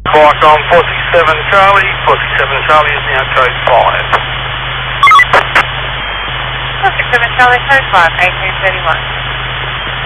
Bike on 47 Charlie. 47 Charlie is now code 5. 47 Charlie, code 5, A331.